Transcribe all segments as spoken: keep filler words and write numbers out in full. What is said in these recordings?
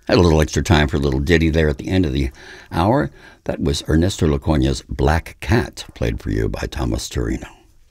Had a little extra time for a little ditty there at the end of the hour. That was Ernesto Lacoña's Black Cat, played for you by Thomas Torino.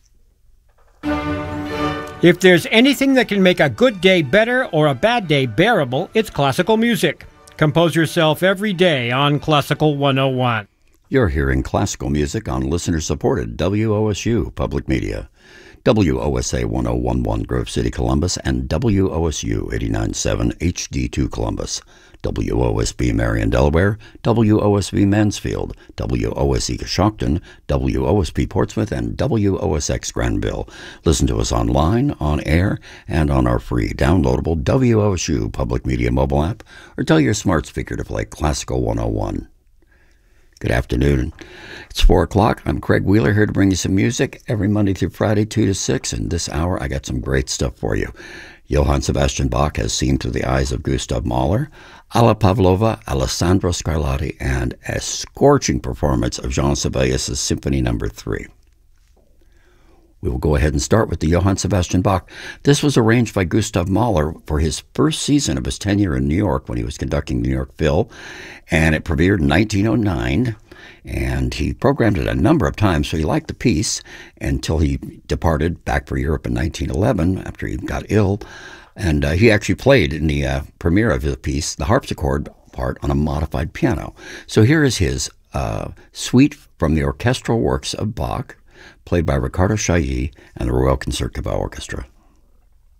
If there's anything that can make a good day better or a bad day bearable, it's classical music. Compose yourself every day on Classical one oh one. You're hearing classical music on listener-supported W O S U Public Media. W O S A one oh one one Grove City, Columbus, and W O S U eighty-nine point seven H D two Columbus. W O S B Marion, Delaware, W O S B Mansfield, W O S E Coshocton, W O S P Portsmouth, and W O S X Granville. Listen to us online, on air, and on our free downloadable W O S U Public Media mobile app, or tell your smart speaker to play Classical one oh one. Good afternoon. It's four o'clock. I'm Craig Wheeler here to bring you some music every Monday through Friday, two to six, and this hour I got some great stuff for you. Johann Sebastian Bach has Seen Through the Eyes of Gustav Mahler, Alla Pavlova, Alessandro Scarlatti, and a scorching performance of Jean Sibelius' Symphony Number three. We will go ahead and start with the Johann Sebastian Bach. This was arranged by Gustav Mahler for his first season of his tenure in New York when he was conducting New York Phil, and it premiered in nineteen oh nine, and he programmed it a number of times, so he liked the piece until he departed back for Europe in nineteen eleven after he got ill, and uh, he actually played in the uh, premiere of his piece the harpsichord part on a modified piano. So here is his uh, suite from the orchestral works of Bach, played by Riccardo Chailly and the Royal Concertgebouw Orchestra.